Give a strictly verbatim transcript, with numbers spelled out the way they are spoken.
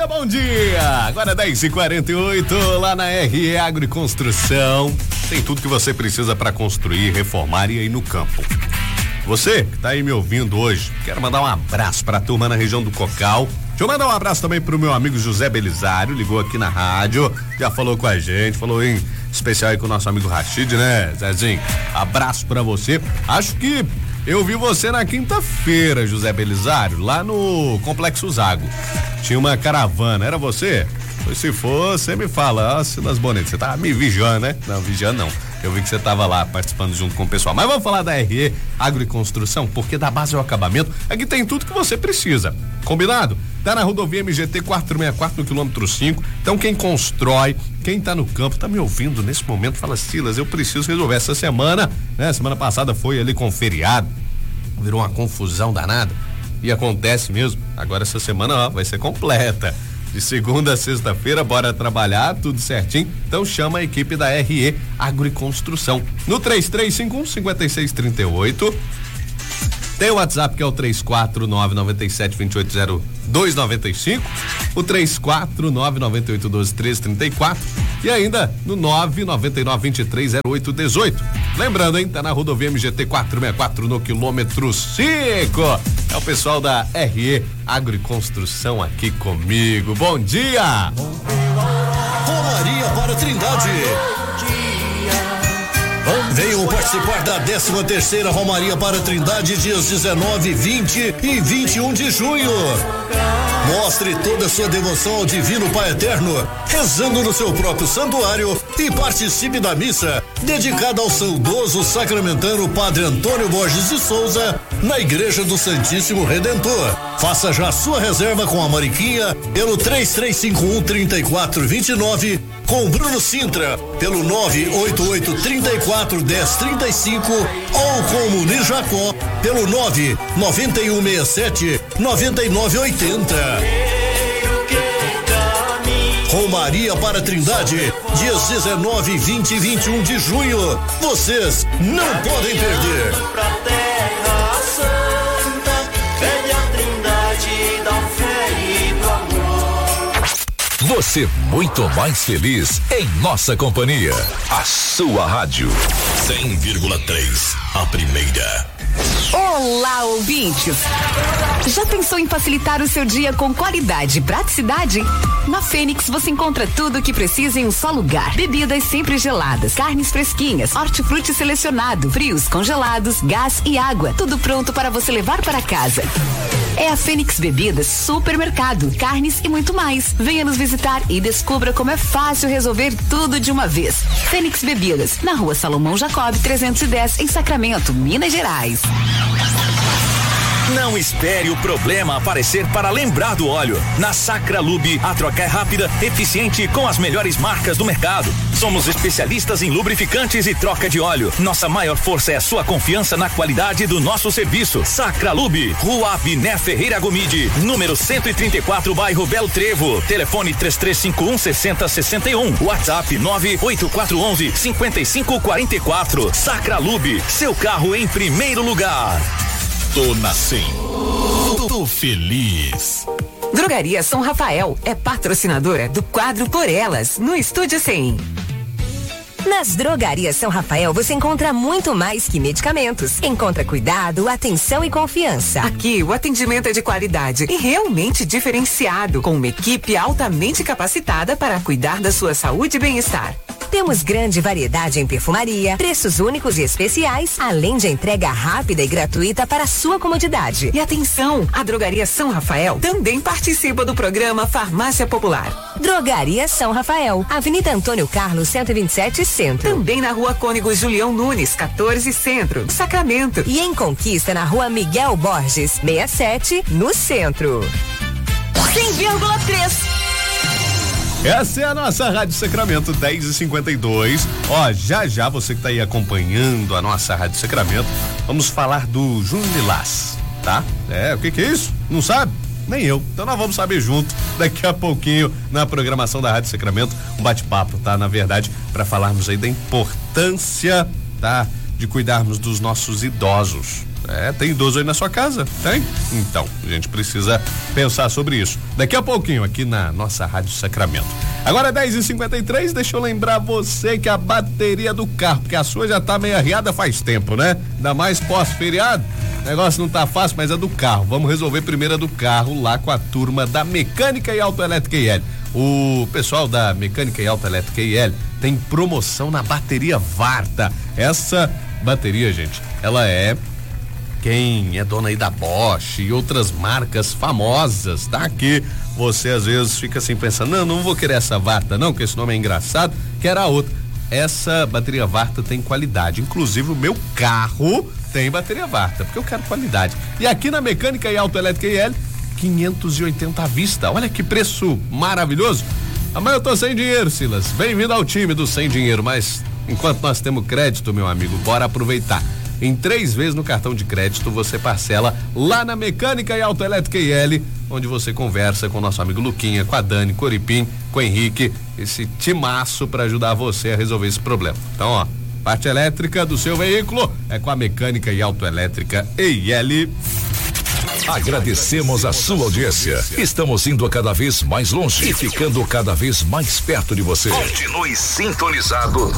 bom dia! Agora dez e quarenta e oito, lá na R E Agro e Construção. Tem tudo que você precisa para construir, reformar e ir no campo. Você que tá aí me ouvindo hoje, quero mandar um abraço pra turma na região do Cocal. Deixa eu mandar um abraço também pro meu amigo José Belisário, ligou aqui na rádio, já falou com a gente, falou em especial aí com o nosso amigo Rachid, né, Zezinho? Abraço pra você. Acho que eu vi você na quinta-feira, José Belisário, lá no Complexo Zago. Tinha uma caravana, era você? Pois se for, você me fala, ó, Silas Bonetti, você tá me vigiando, né? Não, vigiando não. Eu vi que você tava lá participando junto com o pessoal. Mas vamos falar da R E Agro e Construção, porque da base ao acabamento, aqui tem tudo que você precisa. Combinado? Tá na rodovia M G T quatrocentos e sessenta e quatro, no quilômetro cinco. Então quem constrói, quem tá no campo, tá me ouvindo nesse momento, fala, Silas, eu preciso resolver essa semana, né? Semana passada foi ali com feriado, virou uma confusão danada. E acontece mesmo. Agora essa semana, ó, vai ser completa. De segunda a sexta-feira, bora trabalhar, tudo certinho. Então chama a equipe da R E Agro e Construção no três três cinco um, cinco seis três oito. Tem o WhatsApp que é o três quatro nove nove sete, dois oito zero dois nove cinco, o três quatro nove nove oito um dois três três quatro e ainda no nove nove nove dois três zero oito um oito. Lembrando, hein, tá na rodovia M G T quatrocentos e sessenta e quatro no quilômetro cinco. É o pessoal da R E Agro e Construção aqui comigo. Bom dia! Romaria para Trindade. Venham participar da décima terceira Romaria para Trindade, dias dezenove, vinte e vinte e um de junho. Mostre toda a sua devoção ao Divino Pai Eterno, rezando no seu próprio santuário, e participe da missa dedicada ao saudoso sacramentano Padre Antônio Borges de Souza, na Igreja do Santíssimo Redentor. Faça já sua reserva com a Mariquinha pelo três três cinco um, três quatro dois nove, com o Bruno Sintra pelo nove oito oito, três quatro um zero, três cinco ou com o Munir Jacó pelo nove nove um seis sete, nove nove oito zero. Romaria para Trindade, dias dezenove, vinte e vinte e um de junho. Vocês não podem perder. Você muito mais feliz em nossa companhia. A sua rádio cem vírgula três, a primeira. Olá, ouvintes! Já pensou em facilitar o seu dia com qualidade e praticidade? Na Fênix você encontra tudo o que precisa em um só lugar. Bebidas sempre geladas, carnes fresquinhas, hortifruti selecionado, frios, congelados, gás e água. Tudo pronto para você levar para casa. É a Fênix Bebidas Supermercado, carnes e muito mais. Venha nos visitar e descubra como é fácil resolver tudo de uma vez. Fênix Bebidas, na rua Salomão Jacob trezentos e dez, em Sacramento, Minas Gerais. Não espere o problema aparecer para lembrar do óleo. Na Sacra Lube, a troca é rápida, eficiente e com as melhores marcas do mercado. Somos especialistas em lubrificantes e troca de óleo. Nossa maior força é a sua confiança na qualidade do nosso serviço. Sacra Lube, Rua Abiné Ferreira Gomide, número cento e trinta e quatro, bairro Belo Trevo. Telefone três três cinco um, seis zero seis um. WhatsApp nove oito quatro um um, cinco cinco quatro quatro. Sacra Lube, seu carro em primeiro lugar. Tô na cem. Tô feliz. Drogaria São Rafael é patrocinadora do quadro Por Elas, no Estúdio cem. Nas Drogarias São Rafael você encontra muito mais que medicamentos. Encontra cuidado, atenção e confiança. Aqui o atendimento é de qualidade e realmente diferenciado, com uma equipe altamente capacitada para cuidar da sua saúde e bem-estar. Temos grande variedade em perfumaria, preços únicos e especiais, além de entrega rápida e gratuita para sua comodidade. E atenção, a Drogaria São Rafael também participa do programa Farmácia Popular. Drogaria São Rafael, Avenida Antônio Carlos, cento e vinte e sete, Centro. Também na Rua Cônigo Julião Nunes, quatorze, Centro, Sacramento. E em Conquista, na Rua Miguel Borges, sessenta e sete, no Centro. cem vírgula três. Essa é a nossa Rádio Sacramento, dez e cinquenta e dois. Ó, já já você que tá aí acompanhando a nossa Rádio Sacramento, vamos falar do Júnior Lilás, tá? É, o que que é isso? Não sabe? Nem eu. Então nós vamos saber junto daqui a pouquinho na programação da Rádio Sacramento, um bate-papo, tá? Na verdade, para falarmos aí da importância, tá? De cuidarmos dos nossos idosos. É, tem idoso aí na sua casa? Tem? Então, a gente precisa pensar sobre isso. Daqui a pouquinho, aqui na nossa Rádio Sacramento. Agora é dez e cinquenta e três, deixa eu lembrar você que a bateria do carro, porque a sua já tá meio arriada faz tempo, né? Ainda mais pós-feriado. O negócio não tá fácil, mas é do carro. Vamos resolver primeiro a do carro lá com a turma da Mecânica e Autoelétrica I L. O pessoal da Mecânica e Autoelétrica I L tem promoção na bateria Varta. Essa bateria, gente, ela é quem é dona aí da Bosch e outras marcas famosas, tá? Que você às vezes fica assim pensando, não, não vou querer essa Varta não, que esse nome é engraçado, quero a outra. Essa bateria Varta tem qualidade, inclusive o meu carro tem bateria Varta, porque eu quero qualidade. E aqui na Mecânica e Autoelétrica I L, quinhentos e oitenta à vista, olha que preço maravilhoso. Amanhã eu tô sem dinheiro, Silas, bem-vindo ao time do sem dinheiro, mas enquanto nós temos crédito, meu amigo, bora aproveitar. Em três vezes no cartão de crédito você parcela lá na Mecânica e Autoelétrica I L, onde você conversa com o nosso amigo Luquinha, com a Dani, Coripim, com o Henrique, esse timaço para ajudar você a resolver esse problema. Então, ó, parte elétrica do seu veículo é com a Mecânica e Autoelétrica I L. Agradecemos a sua audiência. Estamos indo a cada vez mais longe e ficando cada vez mais perto de você. Continue sintonizado